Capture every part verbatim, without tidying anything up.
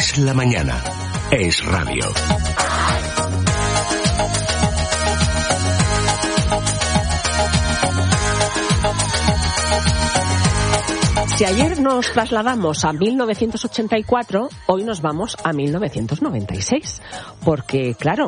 Es la mañana. Es radio. Si ayer nos trasladamos a mil novecientos ochenta y cuatro, hoy nos vamos a mil novecientos noventa y seis. Porque, claro,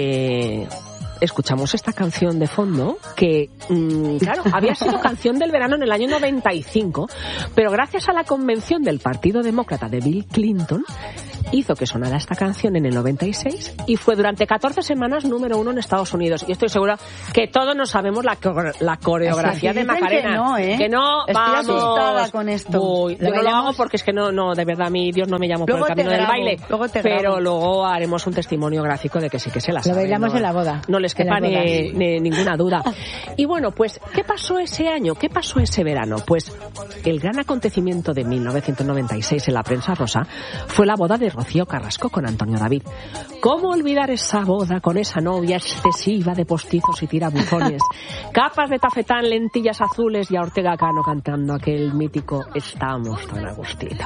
eh, escuchamos esta canción de fondo que, mmm, claro, había sido canción del verano en el año noventa y cinco, pero gracias a la convención del Partido Demócrata de Bill Clinton, hizo que sonara esta canción en el noventa y seis y fue durante catorce semanas número uno en Estados Unidos. Y estoy segura que todos nos sabemos la, la coreografía de Macarena. Que no, ¿eh? Que no, Estoy vamos. asustada con esto. Uy, yo no lo hago porque es que no, no, de verdad, a mí Dios no me llamó luego por el camino del grabo, baile. Luego te pero grabo. Luego haremos un testimonio gráfico de que sí que se la sabe. Lo bailamos ¿no? en la boda. No les quepa ni, ni ninguna duda. Y bueno, pues, ¿qué pasó ese año? ¿Qué pasó ese verano? Pues el gran acontecimiento de mil novecientos noventa y seis en la prensa rosa fue la boda de Rocío Carrasco con Antonio David. ¿Cómo olvidar esa boda con esa novia excesiva de postizos y tirabuzones? Capas de tafetán, lentillas azules y a Ortega Cano cantando aquel mítico Estamos tan agustito.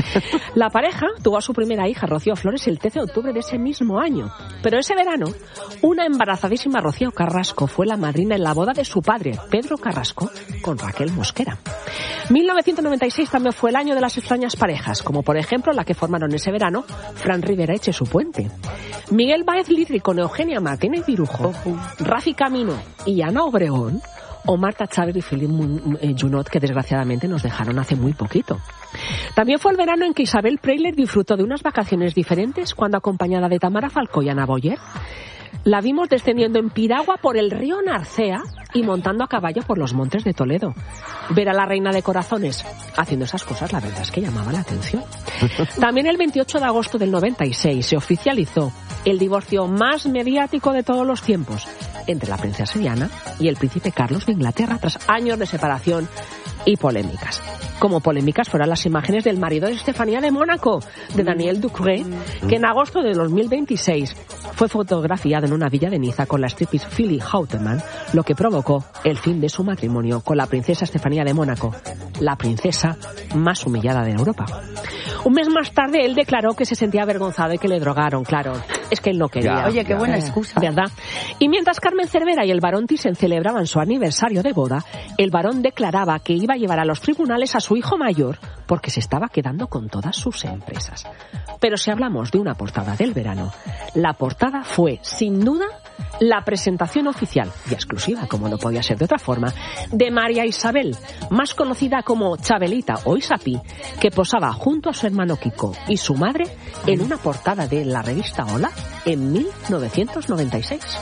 La pareja tuvo a su primera hija, Rocío Flores, el trece de octubre de ese mismo año. Pero ese verano, una embarazadísima Rocío Carrasco fue la madrina en la boda de su padre, Pedro Carrasco, con Raquel Mosquera. mil novecientos noventa y seis también fue el año de las extrañas parejas, como por ejemplo la que formaron ese verano Fran Rivera Eche su puente, Miguel Báez Litri con Eugenia Martínez Virujo, Rafi Camino y Ana Obregón, o Marta Chávez y Philippe Junot, que desgraciadamente nos dejaron hace muy poquito. También fue el verano en que Isabel Preisler disfrutó de unas vacaciones diferentes cuando, acompañada de Tamara Falcó y Ana Boyer, la vimos descendiendo en piragua por el río Narcea y montando a caballo por los montes de Toledo. Ver a la reina de corazones haciendo esas cosas, la verdad es que llamaba la atención. También el veintiocho de agosto del noventa y seis se oficializó el divorcio más mediático de todos los tiempos entre la princesa Diana y el príncipe Carlos de Inglaterra, tras años de separación y polémicas. Como polémicas fueron las imágenes del marido de Estefanía de Mónaco, de Daniel Ducré, que en agosto de dos mil veintiséis fue fotografiado en una villa de Niza con la striptease Phyllis Houteman, lo que provocó el fin de su matrimonio con la princesa Estefanía de Mónaco, la princesa más humillada de Europa. Un mes más tarde él declaró que se sentía avergonzado y que le drogaron, claro. Es que él no quería. Ya, oye, qué buena excusa. ¿Verdad? Y mientras Carmen Cervera y el barón Thyssen celebraban su aniversario de boda, el barón declaraba que iba a llevar a los tribunales a su hijo mayor porque se estaba quedando con todas sus empresas. Pero si hablamos de una portada del verano, la portada fue, sin duda, la presentación oficial y exclusiva, como no podía ser de otra forma, de María Isabel, más conocida como Chabelita o Isapi, que posaba junto a su hermano Kiko y su madre en una portada de la revista Hola en mil novecientos noventa y seis.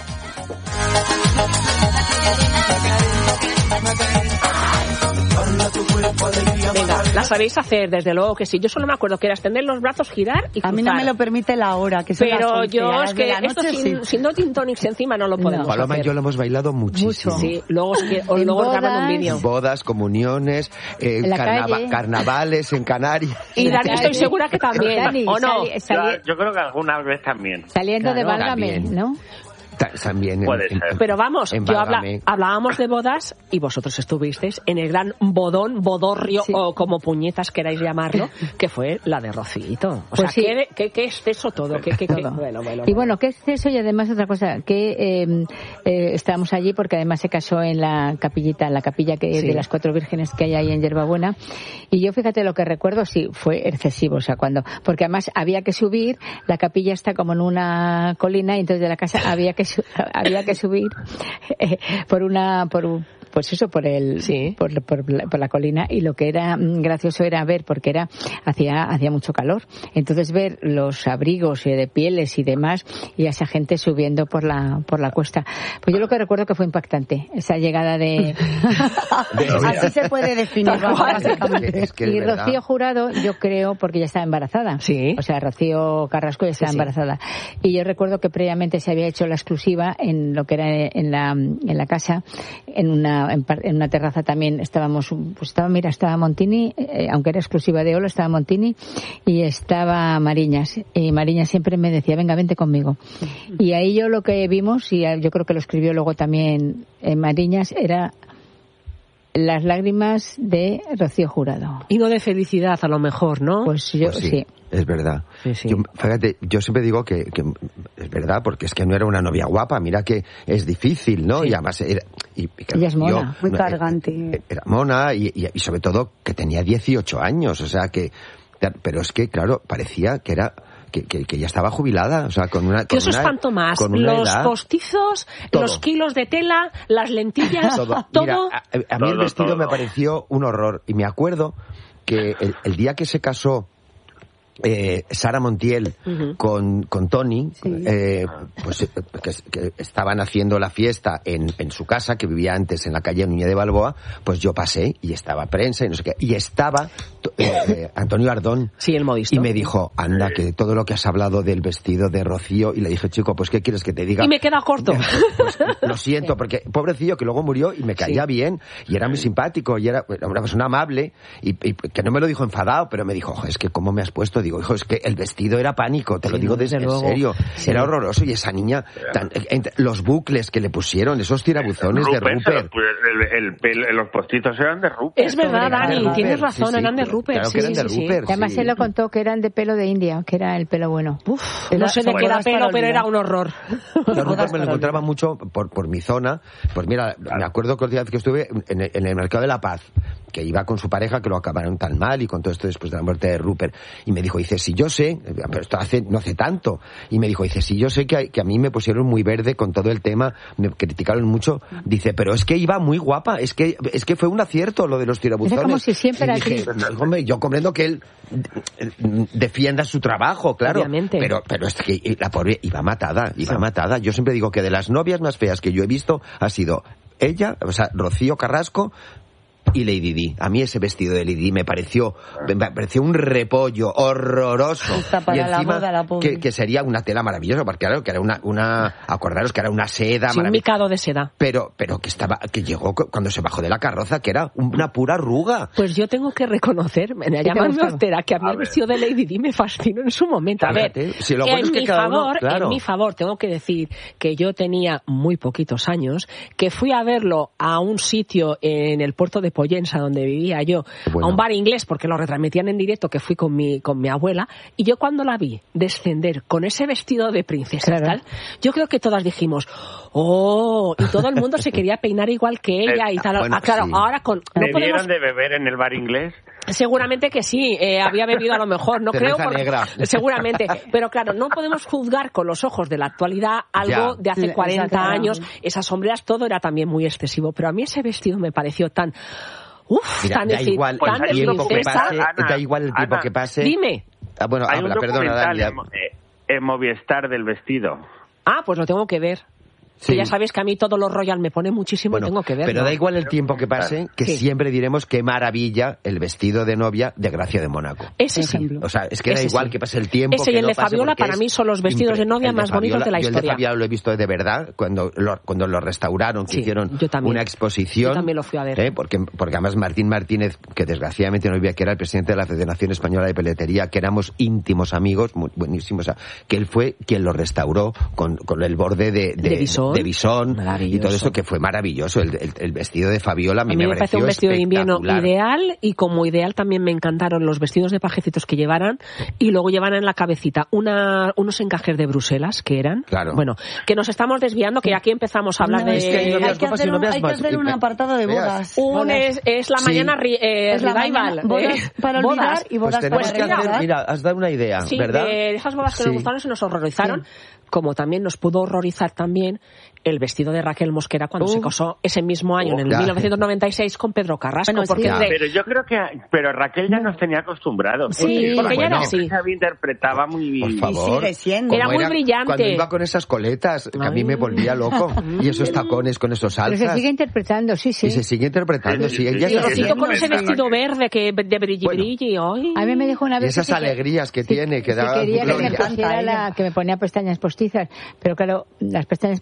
Venga, la sabéis hacer, desde luego que sí. Yo solo me acuerdo que era extender los brazos, girar y cruzar. A mí no me lo permite la hora, que son Pero las once, yo es que noche, esto sin, sí. sin no gin tonics encima no lo podemos no. Paloma hacer. y yo lo hemos bailado muchísimo. Mucho. Sí, luego, es que, o En luego bodas, graban un vídeo. Bodas, comuniones, eh, En la carnava- calle. carnavales en Canarias. Y Dani estoy segura que también, Dani, ¿o no? sali- sali- Yo, yo creo que alguna vez también. saliendo de Claro, Válgame, también. ¿no? Ta- También en- Puede en- ser. Pero vamos, en yo habla, Válgame. hablábamos de bodas y vosotros estuvisteis en el gran bodón, bodorrio, Sí. o como puñetas queráis llamarlo, que fue la de Rocito. O Pues sea, sí. ¿qué, qué, qué exceso todo? ¿Qué, qué, qué? Todo. Bueno, bueno, Y bueno, qué exceso, y además otra cosa, que eh, eh, estábamos allí porque además se casó en la capillita, en la capilla que Sí. de las cuatro vírgenes que hay ahí en Yerbabuena, y yo fíjate lo que recuerdo, sí, fue excesivo, o sea, cuando, porque además había que subir, la capilla está como en una colina, y entonces de la casa había que su- había que subir eh, por una, por un, pues eso, por el, Sí. por, por, la- por la colina, y lo que era mm, gracioso era ver, porque era, hacía, hacía mucho calor, entonces ver los abrigos eh, de pieles y demás, y a esa gente subiendo por la, por la cuesta. Pues yo lo que recuerdo que fue impactante, esa llegada de, Así se puede definir, Tal cual. básicamente. Es que es y verdad. Rocío Jurado, yo creo, porque ya estaba embarazada. Sí. O sea, Rocío Carrasco ya estaba Sí, sí. embarazada. Y yo recuerdo que previamente se había hecho la exclusiva en lo que era en la, en la casa, en una, en, par- en una terraza también estábamos, pues estaba, mira, estaba Montini, eh, aunque era exclusiva de Ola, estaba Montini y estaba Mariñas. Y Mariñas siempre me decía, venga, vente conmigo. Y ahí yo lo que vimos, y yo creo que lo escribió luego también eh, Mariñas, era las lágrimas de Rocío Jurado. Y no de felicidad, a lo mejor, ¿no? Pues yo Pues sí, sí. es verdad. Sí, sí. Yo, fíjate, yo siempre digo que, que es verdad, porque es que no era una novia guapa, mira que es difícil, ¿no? Sí. Y además era... Y, y Ella es mona, muy no, cargante. eh, Era mona y, y, y sobre todo que tenía dieciocho años, o sea que... Pero es que, claro, parecía que era... Que, que, que ya estaba jubilada, o sea, con una... Que con eso una- espanto más. con una Los edad- postizos, Todo. los kilos de tela, las lentillas, todo. todo. Mira, a, a mí el Todo, vestido todo. me pareció un horror. Y me acuerdo que el, el día que se casó eh, Sara Montiel Ujú. con, con Tony, Sí. eh, pues eh, que, que estaban haciendo la fiesta en, en su casa, que vivía antes en la calle Núñez de Balboa, pues yo pasé y estaba prensa y no sé qué. Y estaba eh, eh, Antonio Ardón. Sí, el modisto. Y me dijo, anda, que todo lo que has hablado del vestido de Rocío, y le dije, chico, pues ¿qué quieres que te diga? Y me queda corto. Pues, lo siento, porque pobrecillo que luego murió y me caía Sí. bien y era muy simpático y era era una persona amable y, y que no me lo dijo enfadado, pero me dijo, "Ojo, es que cómo me has puesto", digo, hijo, es que el vestido era pánico, te lo Sí, digo no, desde desde en luego. serio, Sí. era horroroso y esa niña, tan- entre- los bucles que le pusieron, esos tirabuzones de Rupert, se Rupert. lo- el, el pelo- los postitos eran de Rupert. Es verdad, Sobre- Dani, Rupert, tienes sí, razón, sí, eran de claro, Rupert. claro sí, que eran sí, de sí, sí. Rupert. Además Sí. él lo contó que eran de pelo de India, que era el pelo bueno. Uf, Era- no sé de qué era bodas para pelo, pero olvidar. era un horror. Yo Rupert me lo encontraba mucho por, por mi zona. Pues mira, me acuerdo que el día que estuve en el, en el Mercado de la Paz, que iba con su pareja, que lo acabaron tan mal y con todo esto después de la muerte de Rupert. Y me dijo, dice, si yo sé, pero esto hace, no hace tanto. Y me dijo, dice, si yo sé que, a- que a mí me pusieron muy verde con todo el tema, me criticaron mucho. Dice, pero es que iba muy guapa, es que, es que fue un acierto lo de los tirabuzones. Es como si siempre Y era dije, así. hombre, yo comprendo que él eh, defienda su trabajo, claro. Obviamente. Pero, pero es que la pobre iba matada, iba matada. Yo siempre digo que de las novias más feas que yo he visto ha sido ella, o sea, Rocío Carrasco y Lady Di. A mí ese vestido de Lady Di me pareció, me pareció un repollo horroroso. Está para y la encima boda, la pobre. que, que sería una tela maravillosa, porque claro, que era una, una, acordaros que era una seda Sí, un maravillosa. micado de seda. Pero, pero que estaba, que llegó cu- cuando se bajó de la carroza, que era una pura arruga. Pues yo tengo que reconocer, me te llaman gustaba? hortera, que a mí A el ver. vestido de Lady Di me fascinó en su momento. A ver, Fíjate, si lo bueno en es que mi cada uno- favor, claro. en mi favor, tengo que decir que yo tenía muy poquitos años, que fui a verlo a un sitio en el puerto de Pollensa, donde vivía yo, Bueno. a un bar inglés, porque lo retransmitían en directo, que fui con mi, con mi abuela, y yo cuando la vi descender con ese vestido de princesa y Claro. tal, yo creo que todas dijimos, oh, y todo el mundo se quería peinar igual que ella y tal. Bueno, Ah, claro, sí. ahora con... No ¿Le podemos dieron de beber en el bar inglés? Seguramente que sí, eh, había bebido a lo mejor, no creo. Cerveza por- negra. Seguramente, pero claro, no podemos juzgar con los ojos de la actualidad algo Ya. de hace Sí, cuarenta exacto. años. Esas sombreras, todo era también muy excesivo, pero a mí ese vestido me pareció tan... Uf, Mira, tan, da decir, igual Pues tan el de hay tiempo que princesa. pase, Ana, da igual el tiempo Ana, que pase. Dime. Ah, bueno, Hay habla, un perdona, documental Dalia. en, Mo- eh, en Movistar del vestido. Ah, pues lo tengo que ver. Sí. Que ya sabes que a mí todo lo royal me pone muchísimo y Bueno, tengo que verlo. pero da igual el tiempo que pase, que Sí. siempre diremos qué maravilla el vestido de novia de Gracia de Mónaco. Ese sí. O sea, es que da Ese igual sí. que pase el tiempo. Ese y que el no de pase, Fabiola porque para es mí son los vestidos de impre- novia el más bonitos de la yo historia. El de Fabiola lo he visto de verdad cuando lo, cuando lo restauraron, que Sí, hicieron yo también. una exposición. Yo también lo fui a ver. ¿eh? Porque, porque además Martín Martínez, que desgraciadamente no vivía, que era el presidente de la Federación Española de Peletería, que éramos íntimos amigos, muy, buenísimos, o sea, que él fue quien lo restauró con, con el borde de, de, De bisón. de bisón Maravilloso. y todo eso, que fue maravilloso. El, el- el vestido de Fabiola a mí, A mí me parece pareció un vestido de invierno espectacular. ideal, y como ideal también me encantaron los vestidos de pajecitos que llevaran, y luego llevaran en la cabecita una, unos encajes de Bruselas que eran. Claro. Bueno, que nos estamos desviando, que aquí empezamos a hablar No, de... es que hay novias que guapas y hacer un, novias hay que más- hacer un eh, apartado de veas. bodas. Un Bodas. es, es la Sí. mañana ri- eh, Es la revival. mañana- bodas eh, para olvidar bodas. y Pues bodas tenemos para que hacer, recordar. mira, has dado una idea, Sí, ¿verdad? de esas bodas que Sí. nos gustaron y nos horrorizaron, como también nos pudo horrorizar también el vestido de Raquel Mosquera cuando Uh. se casó ese mismo año, en el Ya. mil novecientos noventa y seis, con Pedro Carrasco. Bueno, porque sí. es de- Pero yo creo que... Pero Raquel ya nos tenía acostumbrados. Sí, porque ella era Bueno. así. Sabe, interpretaba muy Por bien. favor. sigue siendo. Era Como muy brillante. Cuando iba con esas coletas, que a mí Ay. me volvía loco. Y esos tacones con esos Pero alzas. se sigue interpretando, sí, sí. Y se sigue interpretando. Sí, Sí, sí, ella sí, Y está sí, Rocío haciendo- con ese Sí, sí. vestido verde que de brilli Bueno. brilli. Ay. A mí me dijo una Y vez esas que sí que- alegrías que sí, tiene, que sí da quería que me gloria. pusiera la, que me ponía pestañas postizas, pero claro, las pestañas postizas suyas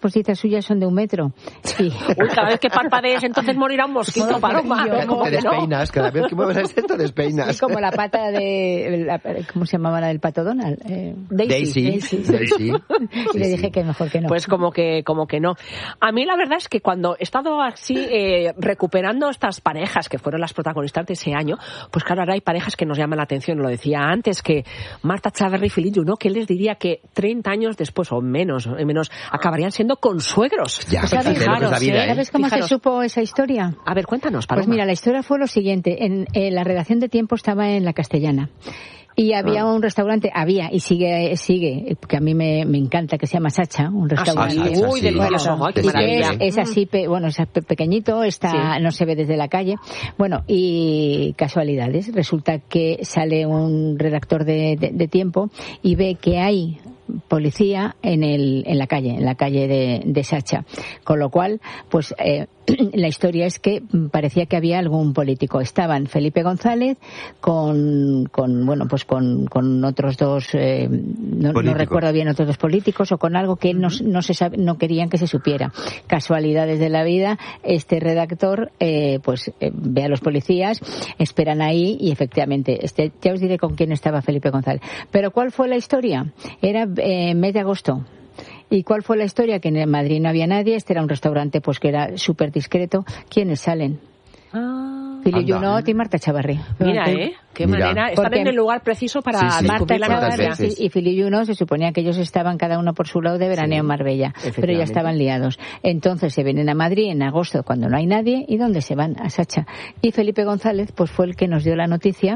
suyas son de un metro. Y... Uy, cada vez que parpadees entonces morirá un mosquito, Paloma. Cada- ¿Cómo te que no? despeinas, cada vez que mueves el centro te despeinas. Es como la pata de... la- ¿Cómo se llamaba la del pato Donald? Eh, Daisy. Daisy. Daisy. Y le dije que mejor que no. Pues como que como que no. A mí la verdad es que cuando he estado así eh, recuperando estas parejas que fueron las protagonistas de ese año, pues claro, ahora hay parejas que nos llaman la atención. Lo decía antes, que Marta Chaverri y Philippe Junot, que les diría que treinta años después, o menos, o menos, acabarían siendo consuegros. Ya, Pues fíjate lo que es la fijaros, vida, ¿eh? ¿eh? ¿Sabes cómo Fijaros. se supo esa historia? A ver, cuéntanos, Paloma. Pues mira, la historia fue lo siguiente. En, en la redacción de Tiempo estaba en La Castellana. Y había un restaurante, había, y sigue, sigue, que a mí me, me encanta, que se llama Sacha, un Ah, restaurante. sí. Sacha, Uy, sí. delicioso. Bueno, Ay, qué sí, maravilla. Es, es así, pe- bueno, es pe- pequeñito, está, Sí. no se ve desde la calle. Bueno, y casualidades. Resulta que sale un redactor de, de, de Tiempo y ve que hay policía en el en la calle, en la calle de, de Sacha. Con lo cual, pues eh, la historia es que parecía que había algún político. Estaban Felipe González con, con bueno, pues con, con otros dos, eh, no, no recuerdo bien, otros dos políticos, o con algo que no, no se sabe, no querían que se supiera. Casualidades de la vida, este redactor eh, pues eh, ve a los policías, esperan ahí y efectivamente, este, ya os diré con quién estaba Felipe González. Pero ¿cuál fue la historia? Era eh, mes de agosto. ¿Y cuál fue la historia? Que en Madrid no había nadie, este era un restaurante pues que era súper discreto. ¿Quiénes salen? Ah, Philippe Anda. Junot y Marta Chavarri. mira, ¿eh? Qué Mira. manera. Están Porque en el lugar preciso para Sí, sí. descubrir Marta la ¿cuántas Chavarri noticia. veces? y Philippe Junot se suponía que ellos estaban cada uno por su lado de veraneo Sí, en Marbella, pero ya efectivamente. estaban liados. Entonces se vienen a Madrid en agosto cuando no hay nadie, ¿y dónde se van? A Sacha. Y Felipe González pues fue el que nos dio la noticia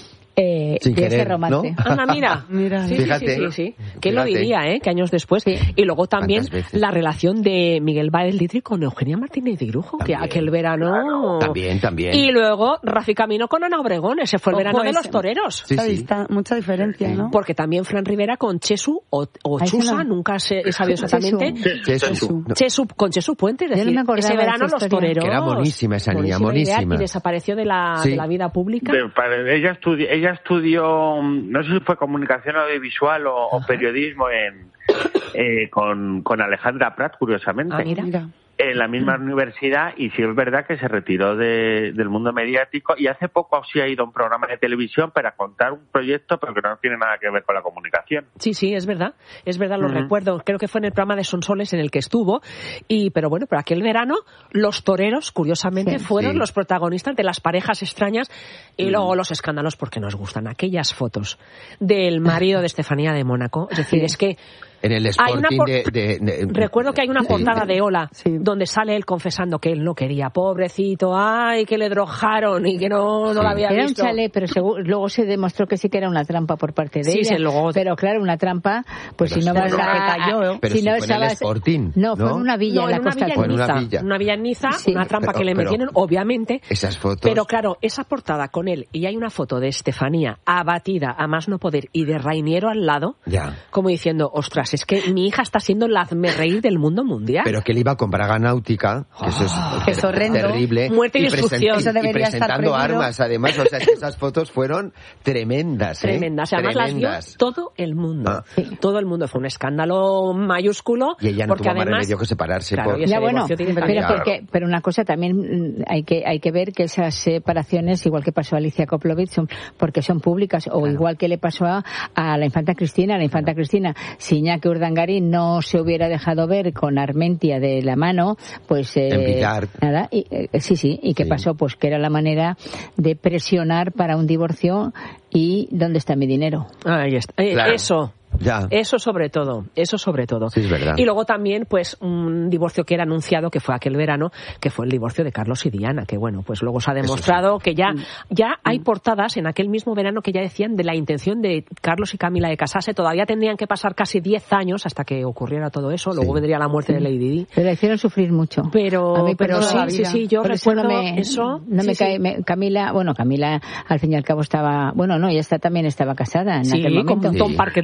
eh, Sin de ese querer, romance. ¿no? Anda, mira. Mira. Sí, sí, Fíjate. sí, sí, sí. ¿Quién lo Fíjate. diría, eh? Que años después. Sí. Y luego también ¿Cuántas veces? la relación de Miguel Báez Litri con Eugenia Martínez de Irujo, que También. aquel verano... También, también. Y luego Rafi Camino con Ana Obregón, ese fue el Ojo, verano de ese. los toreros. Sí, Mucha sí. dista- mucha diferencia, ¿no? Porque también Fran Rivera con Chesu o, o Ay, Chusa, no. nunca se, he sabido exactamente. Chesu. Chesu. No, Chesu, con Chesu Puente, es Yo no decir, me acordaba ese de verano esa los historia. toreros. Que era monísima esa niña, monísima. Y desapareció de la, Sí. de la vida pública. De- para- ella, estudió, ella estudió, no sé si fue comunicación audiovisual o, o periodismo en, eh, con, con Alejandra Prat, curiosamente. Ah, mira. Mira. En la misma universidad, y sí es verdad que se retiró de- del mundo mediático, y hace poco sí ha ido a un programa de televisión para contar un proyecto, pero que no tiene nada que ver con la comunicación. Sí, sí, es verdad, es verdad, lo Ujú. recuerdo, creo que fue en el programa de Sonsoles en el que estuvo, y pero bueno, pero aquel verano los toreros, curiosamente, Sí. fueron Sí. los protagonistas de las parejas extrañas, y luego los escándalos porque nos gustan aquellas fotos del marido de Estefanía de Mónaco, es decir, es que En el Hay una Sporting por- de, de- de- recuerdo que hay una Sí. portada de Ola Sí. donde sale él confesando que él no quería, pobrecito, ay, que le drogaron y que no, no Sí. lo había Era un visto. chalet, pero seguro- luego se demostró que sí que era una trampa por parte de Sí, ella. se luego- Pero claro, una trampa, pues Pero si no sí, vas pero a... la que cayó, ¿eh? Pero si si no fue en el estabas... Sporting, No, fue ¿no? en una villa No, en la en una Costa villa Fue en en una Niza, villa. una villa en Niza, Sí. una trampa Pero- que le pero- metieron, obviamente. Esas fotos. Pero claro, esa portada con él, y hay una foto de Estefanía abatida a más no poder y de Rainiero al lado, Ya. como diciendo, ostras, es que mi hija está siendo la hazme reír del mundo mundial. Pero que él iba con braga náutica, que eso es, que es horrendo. terrible. Muerte y presen- destrucción. Eso y debería estar presentando prohibido. armas, además. O sea, es que esas fotos fueron tremendas, ¿eh? Tremendas. Además las Tremendas. vio todo el mundo. Ah. Sí. Todo el mundo. Fue un escándalo mayúsculo. Y ella no porque tuvo más además, remedio que separarse. Claro, por- y ese Ya bueno, divorcio tiene pero, también- porque, pero una cosa también mm, hay que hay que ver que esas separaciones, igual que pasó a Alicia Koplovich, son porque son públicas, o igual que le pasó a, a la infanta Cristina. La infanta Cristina, si Iñaki Urdangarín no se hubiera dejado ver con Armentia de la mano, pues eh, En Villar. nada, y, eh, sí, sí, y qué Sí. pasó, pues que era la manera de presionar para un divorcio. Y ¿dónde está mi dinero? Ahí está. Eh, Claro. Eso. Ya. Eso sobre todo, eso sobre todo. Sí, es verdad. Y luego también, pues, un divorcio que era anunciado, que fue aquel verano, que fue el divorcio de Carlos y Diana, que bueno, pues luego se ha demostrado que ya, ya hay portadas en aquel mismo verano que ya decían de la intención de Carlos y Camila de casarse. Todavía tendrían que pasar casi diez años hasta que ocurriera todo eso. Luego Sí. vendría la muerte de Lady Di. Pero la hicieron sufrir mucho. Pero, A mí, pero por sí, toda la sí, vida. sí, yo Por eso recuerdo no me, eso. no me sí, cae, sí. me- Camila, bueno, Camila al fin y al cabo estaba, bueno, no, ella está, también estaba casada en Sí, aquel con momento. Tom Sí. Parker Bowles.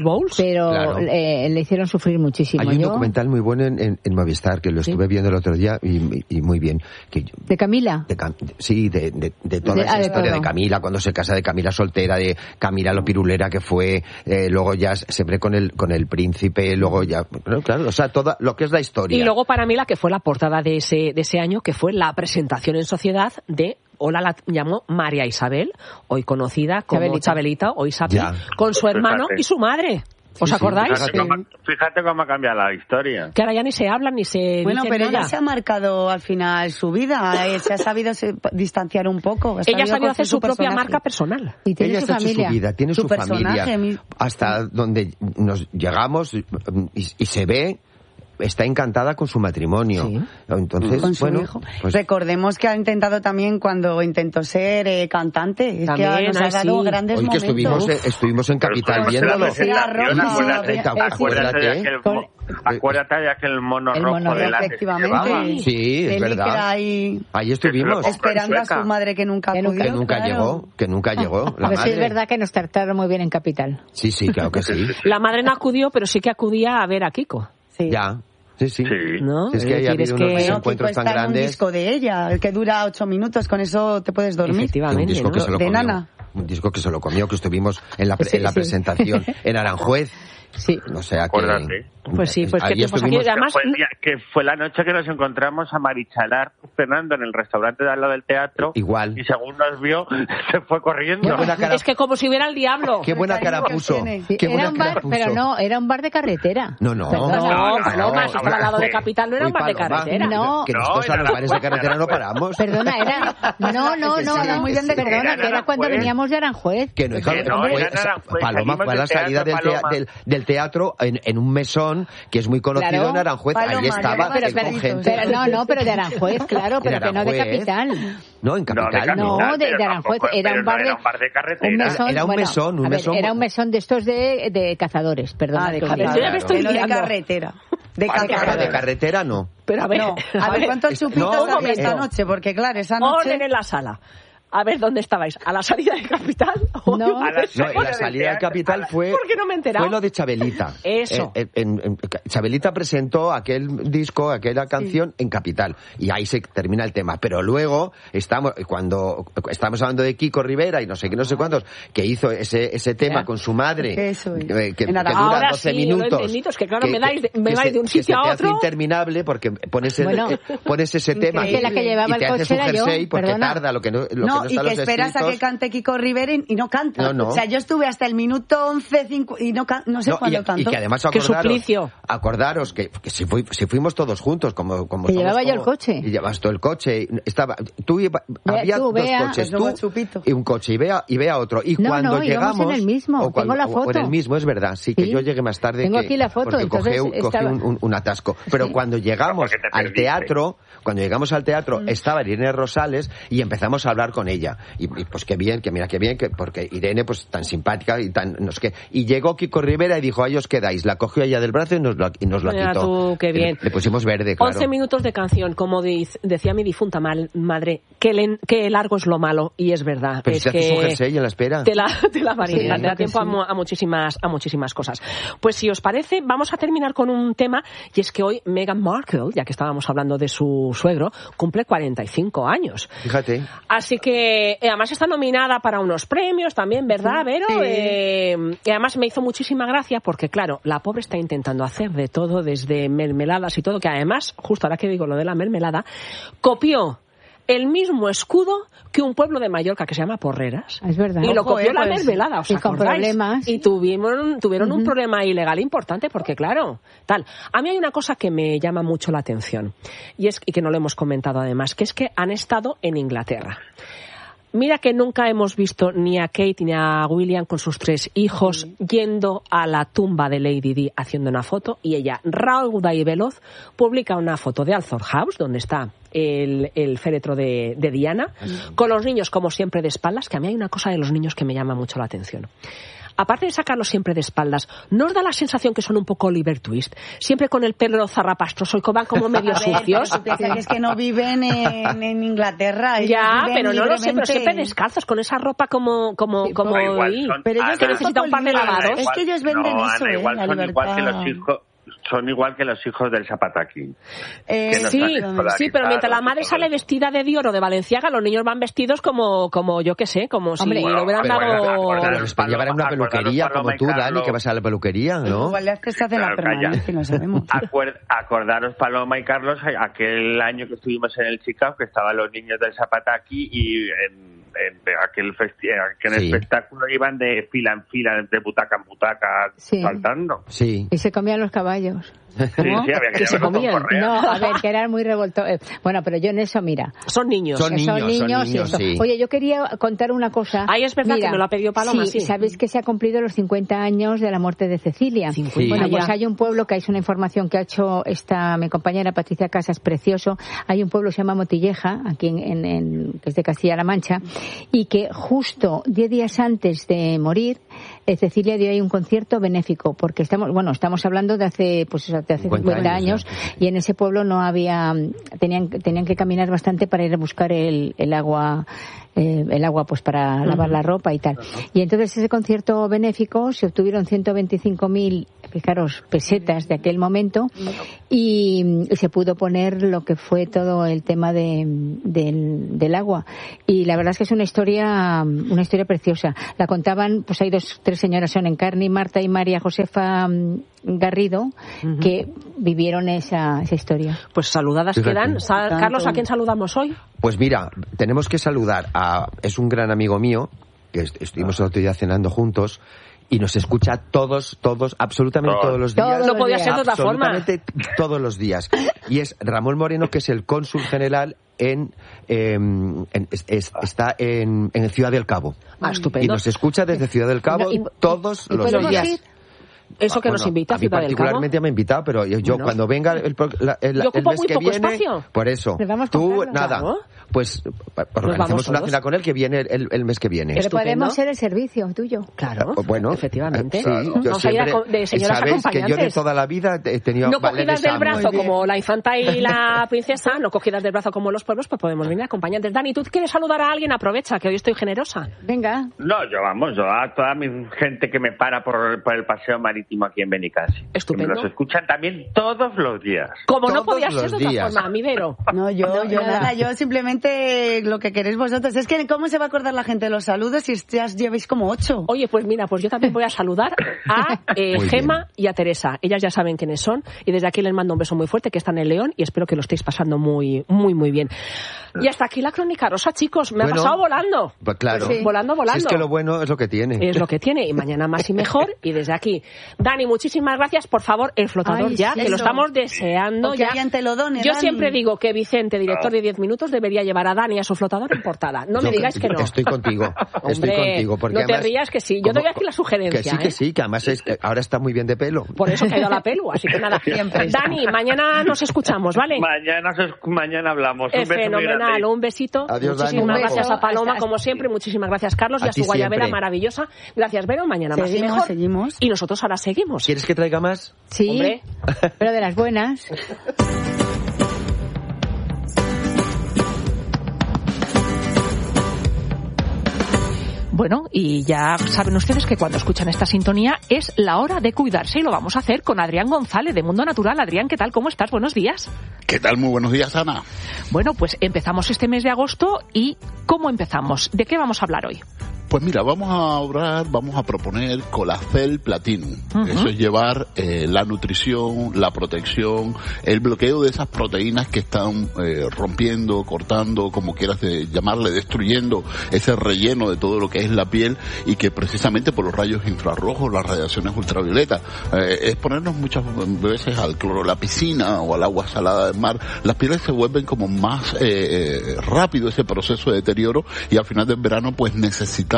pero Claro. eh, le hicieron sufrir muchísimo. Hay un Yo- documental muy bueno en, en, en Movistar que lo Sí. estuve viendo el otro día y, y muy bien. Que yo- ¿De Camila? de Cam- sí, de, de, de toda De- esa ah, de historia todo. de Camila, cuando se casa, de Camila soltera, de Camila lo pirulera que fue, eh, luego ya siempre con el con el príncipe, luego ya, bueno, claro, o sea, toda lo que es la historia. Y luego para mí la que fue la portada de ese, de ese año, que fue la presentación en sociedad de, Hola la llamó María Isabel, hoy conocida como Chabelita. Chabelita, hoy Sapi, Ya. con su hermano Fíjate. y su madre. ¿Os Sí, sí, acordáis? Fíjate cómo, fíjate cómo ha cambiado la historia. Que ahora ya ni se hablan ni se Bueno, dicen pero nada. ella se ha marcado al final su vida, eh, se ha sabido se- distanciar un poco. ha Ella ha sabido sabido hacer construir su propia personaje. marca personal. Y tiene Ella su está hecho familia. su vida, tiene Su su, personaje, familia, mi- hasta donde nos llegamos y, y se ve, está encantada con su matrimonio. Sí. Entonces, Con su bueno, hijo. pues, Recordemos que ha intentado también cuando intentó ser eh, cantante. Es También, que nos ha ah, dado sí. grandes hoy que momentos. estuvimos, eh, estuvimos en Capital Pero viéndolo. fue la presentación, Era rojo, acuérdate, sí, acuérdate de sí. aquel, Con- mo- acuérdate de aquel mono El rojo mono rojo, delante. efectivamente. Sí, es de verdad. licra ahí Ahí estuvimos. Eso esperando a Sueca. su madre que nunca Que acudió. nunca- Que nunca claro. llegó, que nunca llegó. La A ver si es madre. verdad que nos trataron muy bien en Capital. Sí, sí, claro que sí. La madre no acudió, pero sí que acudía a ver a Kiko. Sí. Ya. Sí, sí. Sí. ¿No? Es que Es haya decir, es habido que- unos Bueno, Kiko encuentros tan está en un grandes. disco de ella, el que dura ocho minutos, con eso te puedes dormir. Un Efectivamente, disco que ¿no? se lo De comió. Nana. Un disco que se lo comió, que estuvimos en la, pre- Sí, en la sí. presentación en Aranjuez. Sí. O sea que... Acuérdate. Pues sí, pues ahí que tiempos aquí. estuvimos- Además, que, fue, el día- que fue la noche que nos encontramos a Marichalar cenando en el restaurante de al lado del teatro. Igual. Y según nos vio, se fue corriendo. Qué buena cara, es que como si hubiera el diablo. qué buena cara cariño que puso. tiene. Sí, Qué buena era un cara bar, puso. pero no, era un bar de carretera. No, no. Perdona. No, No, no, Paloma, no, si estaba al lado de Capital, no era Uy, un bar de Paloma, carretera. No. Que No, nosotros a era los bares de Aranjuez, carretera no era paramos. Perdona, era... No, no, Sí, no, sí, no, muy bien de perdona, Era que era cuando Aranjuez. veníamos de Aranjuez. Que no, hija, Que no, fue- era en Aranjuez, Paloma salimos fue a la del salida del, teatro, tea- Paloma. del, del teatro en, en un mesón que es muy conocido Claro. en Aranjuez. Paloma, Ahí estaba llevaba Pero, eh, pero, con espera, gente. pero no, no, pero de Aranjuez, claro, pero En que no de Aranjuez. Capital. No, en Capital No, no. de- pero de Aranjuez, tampoco- era pero un bar no de- era un bar de carretera. Un mesón, Era un bueno, mesón, un a ver, mesón. era un mesón de estos de, de cazadores, perdona. Ah, de que os carretera. diga. Ya me estoy Que no de liando. carretera. De Vale, carretera. de carretera no. Pero a ver, No, a ver, ¿cuántos es- chupitos no, había un esta momento. noche? Porque claro, esa noche... orden en la sala. A ver, ¿dónde estabais? ¿A la salida de Capital? ¿O No. en un A la- mesón? No, y la salida del Capital fue, ¿Por qué no me he enterado? fue lo de Chabelita. Eso. Eh, en- en- Chabelita presentó aquel disco, aquella canción en Capital. Y ahí se termina el tema. Pero luego, estamos cuando estamos hablando de Kiko Rivera y no sé qué, no sé cuántos, que hizo ese, ese tema Ya. con su madre, Eso es. eh, que, que En Aragón. dura Ahora doce sí, lo he minutos. entendido, es que claro, me dais de- me que vais se- de un que se sitio a te hace otro. interminable porque pones, el, Bueno. eh, pones ese tema Es que la que llevaba y te el haces coche un era yo, jersey porque perdona. tarda lo que no, lo que No, no y está en que los esperas a que escritos. cante Kiko Rivera y y no canta. No, no. O sea, yo estuve hasta el minuto once cinco y no, can- no sé No, cuándo y, y cantó. que además Qué acordaros, suplicio. acordaros que, que si, fui- si fuimos todos juntos, como, como Que somos llevaba yo como- el coche. Y llevas todo el coche. Estaba, tú iba- Ve- había tú, dos Bea. coches, Pues luego tú Chupito. y un coche, y vea, y vea otro. Y No, cuando no, íbamos llegamos... en el mismo, o cuando- tengo la o- o en el foto. mismo, es verdad, sí, que Sí. yo llegué más tarde. Tengo que- aquí la foto, Porque entonces cogí, cogí estaba- un, un- un atasco. Pero Sí. cuando llegamos Porque te al perdiste. teatro, cuando llegamos al teatro, estaba Irene Rosales y empezamos a hablar con ella. Y, y, pues qué bien, que mira qué bien, que porque Irene pues tan simpática y tan no sé qué. Y llegó Kiko Rivera y dijo, ahí os quedáis. La cogió ella del brazo y nos lo, y nos lo Mira quitó. tú, qué Y bien. Le, le pusimos verde, claro. once minutos de canción, como diz- decía mi difunta mal- madre, que, len- que largo es lo malo, y es verdad. Pero es si te haces que un jersey en la espera. te la, te la marinera, Sí, te da creo que tiempo a, sí. mu- a muchísimas, a muchísimas cosas. Pues si os parece, vamos a terminar con un tema, y es que hoy Meghan Markle, ya que estábamos hablando de su suegro, cumple cuarenta y cinco años. Fíjate. Así que, eh, además está nominada para unos premios también, ¿verdad, Vero? Sí. Eh, y además me hizo muchísima gracia porque, claro, la pobre está intentando hacer de todo, desde mermeladas y todo, que además, justo ahora que digo lo de la mermelada, copió el mismo escudo que un pueblo de Mallorca que se llama Porreras. Es verdad. Y lo Ojo, copió eh, la pues, mermelada, ¿os y con acordáis? problemas. Y tuvieron, tuvieron un problema ilegal importante porque, claro, tal. A mí hay una cosa que me llama mucho la atención y es y que no lo hemos comentado además, que es que han estado en Inglaterra. Mira que nunca hemos visto ni a Kate ni a William con sus tres hijos yendo a la tumba de Lady Di haciendo una foto, y ella, rauda y veloz, publica una foto de Althorp House, donde está el, el féretro de, de Diana, con los niños como siempre de espaldas, que a mí hay una cosa de los niños que me llama mucho la atención. aparte de sacarlos siempre de espaldas, ¿no os da la sensación que son un poco Oliver Twist? Siempre con el pelo zarrapastroso y que van como medio sucios. Pero tú piensas que es que no viven en, en Inglaterra. Ya, pero no lo sé, pero siempre descalzos, con esa ropa como... como, Sí, como igual ahí. son- Pero ellos Ana, que necesita un par de igual, lavados. Es que ellos venden no, eso, Ana, ¿eh? igual La son igual que libertad. los hijos, son igual que los hijos del Zapataki. Eh, que no Sí, están escolarizados sí, pero mientras la y madre todo sale eso. vestida de Dior o de Valenciaga, los niños van vestidos como, como yo qué sé, como si Hombre, lo hubieran Pero, dado... acordaros, Claro, los para llevar a una acordaros, peluquería Paloma como y tú, Carlos. Dani, que vas a la peluquería, ¿no? Igual es que se hace la Claro, calla. permanente, no sabemos. Acuer- acordaros, Paloma y Carlos, aquel año que estuvimos en el Chicago, que estaban los niños del Zapataki y en, en aquel, festi- en aquel Sí. espectáculo iban de fila en fila, de butaca en butaca, Sí. saltando. Sí. Y se comían los caballos. Sí, sí, había que Que se llevarlo con comían. correa. No, a ver, que eran muy revoltosos. Bueno, pero yo en eso, mira. Son niños. Son que niños, son niños, son y niños, esto. sí. Oye, yo quería contar una cosa. Ay, es verdad Mira, que me lo ha pedido Paloma, sí. Sabéis que se ha cumplido los cincuenta años de la muerte de Cecilia. cincuenta Bueno, ya. pues hay un pueblo que es una información que ha hecho esta mi compañera Patricia Casas, precioso. Hay un pueblo que se llama Motilleja, aquí en, en, en- que es de Castilla-La Mancha, y que justo diez días antes de morir, eh, Cecilia dio ahí un concierto benéfico, porque estamos, bueno, estamos hablando de hace, pues, de hace cincuenta cincuenta años, años, ya. y en ese pueblo no había, tenían, tenían que caminar bastante para ir a buscar el, el agua, eh, el agua pues para lavar la ropa y tal. Y entonces ese concierto benéfico se obtuvieron ciento veinticinco mil, fijaros, pesetas de aquel momento, y, y se pudo poner lo que fue todo el tema de, del, del agua. Y la verdad es que es una historia, una historia preciosa. La contaban, pues hay dos, tres señoras, son Encarni, Marta y María Josefa mm, Garrido, que vivieron esa, esa historia. Pues saludadas Fíjate. quedan. Sa- Tanto. Carlos, ¿a quién saludamos hoy? Pues mira, tenemos que saludar a... Es un gran amigo mío, que est- estuvimos el otro día cenando juntos, y nos escucha todos, todos, absolutamente Todos. todos los días. Todos No podía ser de otra forma. Absolutamente todos los días. Y es Ramón Moreno, que es el cónsul general en... eh, en- es- es- está en, en Ciudad del Cabo. Ah, Y estupendo. nos escucha desde Ciudad del Cabo Y- y- todos ¿y los podemos días. ir? Eso que Ah, nos bueno, invita a a mí Ciudad del Cabo. particularmente me ha invitado, pero yo, yo Bueno. cuando venga el, pro- la- el- Yo el ocupo mes muy que poco viene, espacio. por eso, Le vamos con tú Carlos. nada, Claro. pues vamos organizamos una todos. cena con él que viene el, el mes que viene. Pero Estupendo. podemos ser el servicio tuyo. Claro, Bueno, efectivamente. sí, yo Vamos a ir a siempre- co- de señoras sabéis que yo de acompañantes. toda la vida he tenido No vales de cogidas del Sam. brazo Muy bien. como la infanta y la princesa, no cogidas del brazo como los pueblos, pues podemos venir acompañantes. Dani, ¿tú quieres saludar a alguien? Aprovecha, que hoy estoy generosa. Venga. No, yo vamos, yo a toda mi gente que me para por, por el paseo marítimo aquí en Benicassi. Estupendo. Que me los escuchan también todos los días. Como no Todos podía ser los de otra días. forma, mi Vero. No, yo, No, yo nada. nada, yo simplemente lo que queréis vosotros. Es que, ¿cómo se va a acordar la gente de los saludos si ya lleváis como ocho? Oye, pues mira, pues yo también voy a saludar a eh, Muy Gema y a Teresa. Ellas ya saben quiénes son y desde aquí les mando un beso muy fuerte, que están en León, y espero que lo estéis pasando muy, muy, muy bien. Y hasta aquí la crónica rosa, chicos. Me Bueno, ha pasado volando. Pues claro. Pues sí. Volando, volando. Si es que lo bueno es lo que tiene. Es lo que tiene, y mañana más y mejor. Y desde aquí, Dani, muchísimas gracias. Por favor, el flotador Ay, ya, sí, que lo eso. estamos deseando O que ya. hayan telodones, Yo Dani. siempre digo que Vicente, director de diez minutos, debería llevar a Dani a su flotador en portada. No me Yo digáis que no. Estoy contigo. Estoy Hombre, contigo. Porque no te además, rías que sí. Yo como- doy aquí la sugerencia. Que sí, ¿eh? que sí, que además es, que ahora está muy bien de pelo. Por eso que ha ido a la pelu, así que nada. Siempre está. Dani, mañana nos escuchamos, ¿vale? Mañana, se- mañana hablamos. Eh, Un beso muy fenomenal, grande. un besito. Adiós, Dani. Muchísimas Un beso. gracias a Paloma, Hasta- como siempre. Muchísimas gracias, Carlos, y A a ti su guayabera siempre. maravillosa. Gracias, Vero. Mañana más y Seguimos, mejor. seguimos. Y nosotros ahora seguimos. ¿Quieres que traiga más? Sí, Hombre. pero de las buenas. Bueno, y ya saben ustedes que cuando escuchan esta sintonía es la hora de cuidarse y lo vamos a hacer con Adrián González de Mundo Natural. Adrián, ¿qué tal? ¿Cómo estás? Buenos días. ¿Qué tal? Muy buenos días, Ana. Bueno, pues empezamos este mes de agosto y ¿cómo empezamos? ¿De qué vamos a hablar hoy? Pues mira, vamos a hablar, vamos a proponer Colacel Platinum. Ujú. Eso es llevar eh, la nutrición, la protección, el bloqueo de esas proteínas que están eh, rompiendo, cortando, como quieras de llamarle, destruyendo ese relleno de todo lo que es la piel y que precisamente por los rayos infrarrojos, las radiaciones ultravioletas, eh, es ponernos muchas veces al cloro de la piscina o al agua salada del mar, las pieles se vuelven como más eh, eh, rápido ese proceso de deterioro y al final del verano pues necesitamos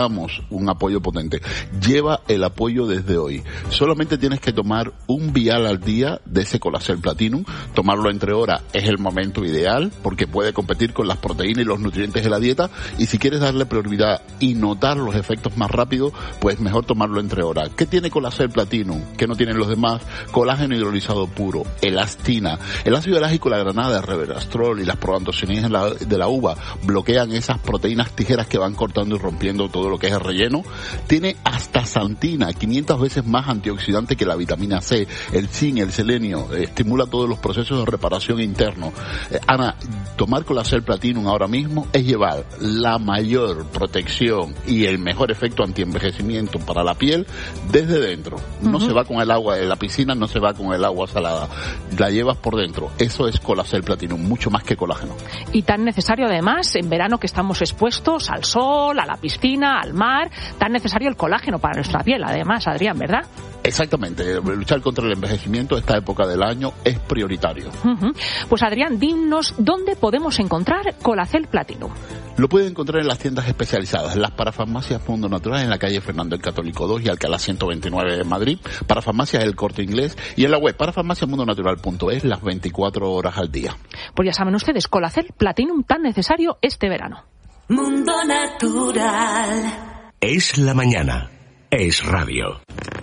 necesitamos un apoyo potente. Lleva el apoyo desde hoy. Solamente tienes que tomar un vial al día de ese Colacel Platinum. Tomarlo entre horas es el momento ideal porque puede competir con las proteínas y los nutrientes de la dieta, y si quieres darle prioridad y notar los efectos más rápido, pues mejor tomarlo entre horas. ¿Qué tiene Colacel Platinum que no tienen los demás? Colágeno hidrolizado puro, elastina, el ácido elágico, la granada, el resveratrol y las proantocianinas de la, de la uva bloquean esas proteínas tijeras que van cortando y rompiendo todo lo que es el relleno. Tiene astaxantina, quinientas veces más antioxidante que la vitamina C, el zinc, el selenio, eh, estimula todos los procesos de reparación interno. Eh, Ana, tomar Colacel Platinum ahora mismo es llevar la mayor protección y el mejor efecto antienvejecimiento para la piel desde dentro. No uh-huh. se va con el agua de la piscina, no se va con el agua salada, la llevas por dentro. Eso es Colacel Platinum, mucho más que colágeno. Y tan necesario además, en verano que estamos expuestos al sol, a la piscina, al mar, tan necesario el colágeno para nuestra piel, además, Adrián, ¿verdad? Exactamente, luchar contra el envejecimiento esta época del año es prioritario. Uh-huh. Pues Adrián, dinos dónde podemos encontrar Colacel Platinum. Lo pueden encontrar en las tiendas especializadas, las parafarmacias Mundo Natural en la calle Fernando el Católico dos y Alcalá ciento veintinueve de Madrid, parafarmacias El Corte Inglés y en la web parafarmacia mundo natural punto es las veinticuatro horas al día. Pues ya saben ustedes, Colacel Platinum tan necesario este verano. Mundo Natural. Es la mañana. Es radio.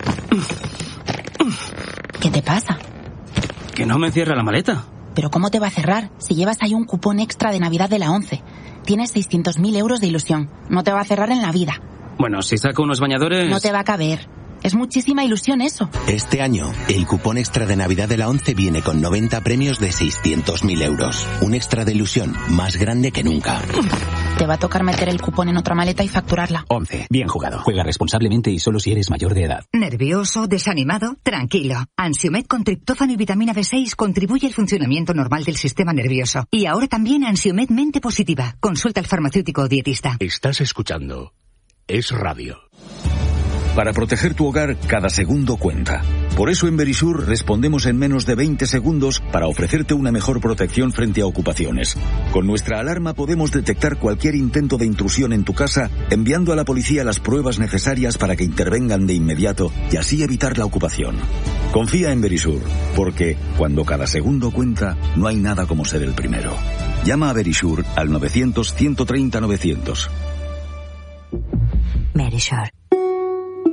¿Qué te pasa? Que no me cierra la maleta. ¿Pero cómo te va a cerrar si llevas ahí un cupón extra de Navidad de la ONCE? Tienes seiscientos mil euros de ilusión. No te va a cerrar en la vida. Bueno, si saco unos bañadores... No te va a caber. Es muchísima ilusión eso. Este año, el cupón extra de Navidad de la ONCE viene con noventa premios de seiscientos mil euros. Un extra de ilusión más grande que nunca. Te va a tocar meter el cupón en otra maleta y facturarla. ONCE. Bien jugado. Juega responsablemente y solo si eres mayor de edad. ¿Nervioso? ¿Desanimado? Tranquilo. Ansiomed con triptófano y vitamina B seis contribuye al funcionamiento normal del sistema nervioso. Y ahora también Ansiomed Mente Positiva. Consulta al farmacéutico o dietista. Estás escuchando Es Radio. Para proteger tu hogar, cada segundo cuenta. Por eso en Verisur respondemos en menos de veinte segundos para ofrecerte una mejor protección frente a ocupaciones. Con nuestra alarma podemos detectar cualquier intento de intrusión en tu casa, enviando a la policía las pruebas necesarias para que intervengan de inmediato y así evitar la ocupación. Confía en Verisur, porque cuando cada segundo cuenta, no hay nada como ser el primero. Llama a Verisur al novecientos, ciento treinta, novecientos. Verisur.